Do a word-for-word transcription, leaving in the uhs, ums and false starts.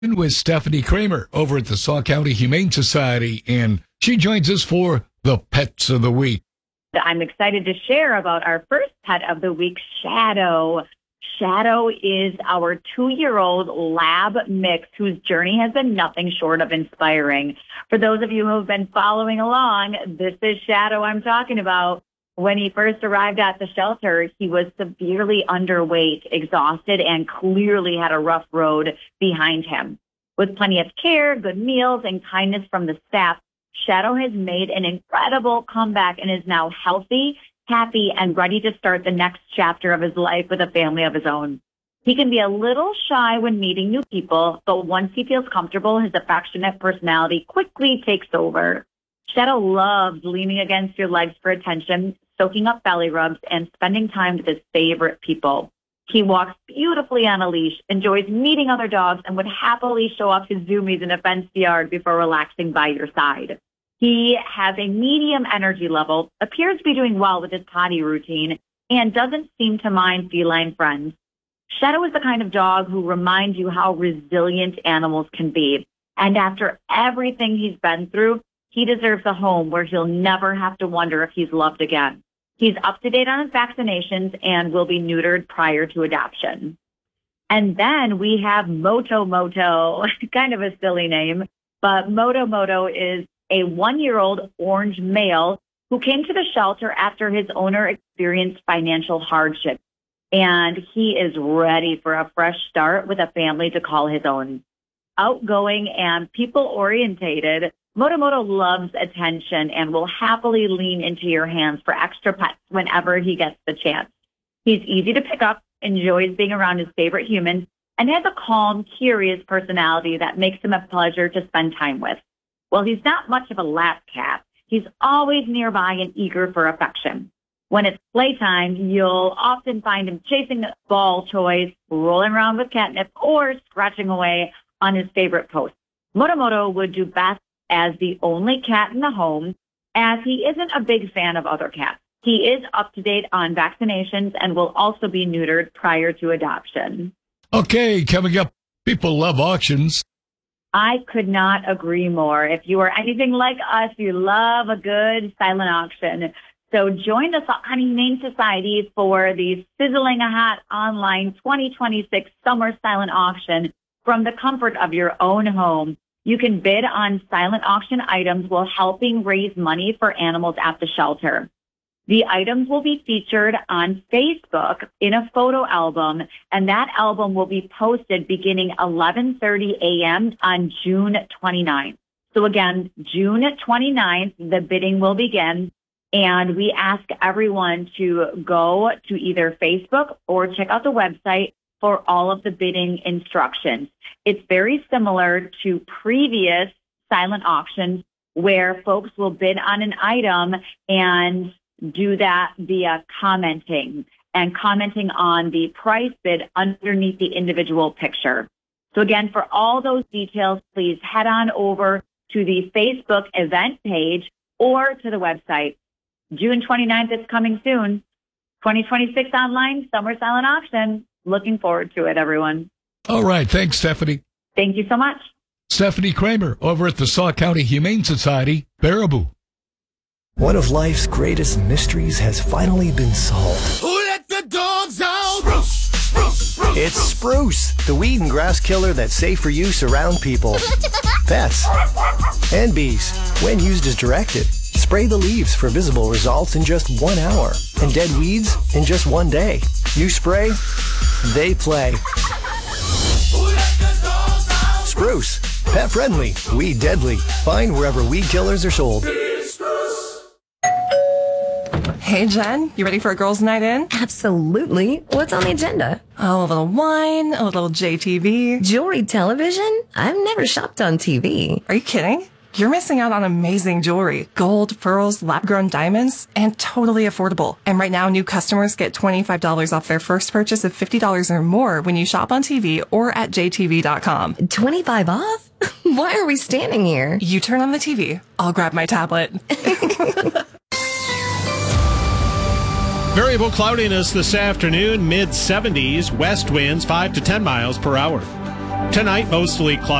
With Stephanie Kramer over at the Sauk County Humane Society, and she joins us for the Pets of the Week. I'm excited to share about our first pet of the week, Shadow. Shadow is our two-year-old lab mix whose journey has been nothing short of inspiring. For those of you who have been following along, this is Shadow I'm talking about. When he first arrived at the shelter, he was severely underweight, exhausted, and clearly had a rough road behind him. With plenty of care, good meals, and kindness from the staff, Shadow has made an incredible comeback and is now healthy, happy, and ready to start the next chapter of his life with a family of his own. He can be a little shy when meeting new people, but once he feels comfortable, his affectionate personality quickly takes over. Shadow loves leaning against your legs for attention, soaking up belly rubs, and spending time with his favorite people. He walks beautifully on a leash, enjoys meeting other dogs, and would happily show off his zoomies in a fenced yard before relaxing by your side. He has a medium energy level, appears to be doing well with his potty routine, and doesn't seem to mind feline friends. Shadow is the kind of dog who reminds you how resilient animals can be. And after everything he's been through, he deserves a home where he'll never have to wonder if he's loved again. He's up to date on his vaccinations and will be neutered prior to adoption. And then we have Moto Moto, kind of a silly name, but Moto Moto is a one-year-old orange male who came to the shelter after his owner experienced financial hardship. And he is ready for a fresh start with a family to call his own. Outgoing and people-orientated, Moto Moto loves attention and will happily lean into your hands for extra pets whenever he gets the chance. He's easy to pick up, enjoys being around his favorite humans, and has a calm, curious personality that makes him a pleasure to spend time with. While he's not much of a lap cat, he's always nearby and eager for affection. When it's playtime, you'll often find him chasing ball toys, rolling around with catnip, or scratching away on his favorite post. Moto Moto would do best as the only cat in the home, as he isn't a big fan of other cats. He is up to date on vaccinations and will also be neutered prior to adoption. Okay, coming up, people love auctions. I could not agree more. If you are anything like us, you love a good silent auction. So join the Sauk County Humane Society for the sizzling hot online twenty twenty-six summer silent auction from the comfort of your own home. You can bid on silent auction items while helping raise money for animals at the shelter. The items will be featured on Facebook in a photo album, and that album will be posted beginning eleven thirty a.m. on June twenty-ninth. So again, June twenty-ninth, the bidding will begin, and we ask everyone to go to either Facebook or check out the website for all of the bidding instructions. It's very similar to previous silent auctions where folks will bid on an item and do that via commenting and commenting on the price bid underneath the individual picture. So again, for all those details, please head on over to the Facebook event page or to the website. June twenty-ninth is coming soon. twenty twenty-six online summer silent auction. Looking forward to it, everyone. All right. Thanks, Stephanie. Thank you so much. Stephanie Kramer over at the Sauk County Humane Society, Baraboo. One of life's greatest mysteries has finally been solved. Who let the dogs out? Spruce, spruce, spruce, it's Spruce, the weed and grass killer that's safe for use around people, pets, and bees. When used as directed, spray the leaves for visible results in just one hour and dead weeds in just one day. You spray, they play. Spruce, pet friendly, weed deadly. Find wherever weed killers are sold. Hey, Jen, you ready for a girls' night in? Absolutely. What's on the agenda? Oh, a little wine, a little J T V. Jewelry television? I've never shopped on T V. Are you kidding? You're missing out on amazing jewelry. Gold, pearls, lab-grown diamonds, and totally affordable. And right now, new customers get twenty-five dollars off their first purchase of fifty dollars or more when you shop on T V or at J T V dot com. twenty-five off? Why are we standing here? You turn on the T V. I'll grab my tablet. Variable cloudiness this afternoon, mid seventies, west winds five to ten miles per hour. Tonight, mostly cloudy.